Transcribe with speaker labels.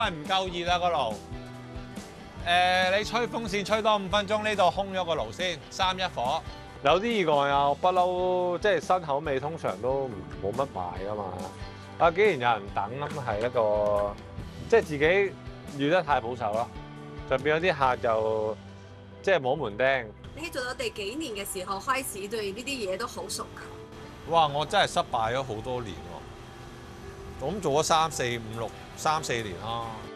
Speaker 1: 唔夠熱啊個爐。你吹風扇吹多5分鐘，呢度空咗個爐先，3一火。有啲意外啊，不嬲，即係新口味通常都冇乜賣噶嘛。啊，既然有人等咁，係一個即係自己預得太保守咯，就變咗啲客就即係冇門釘。
Speaker 2: 你做咗第幾年嘅時候開始對呢啲嘢都好熟㗎？
Speaker 1: 哇！我真係失敗咗好多年喎，我咁做咗3、4、5、6、3、4年啦。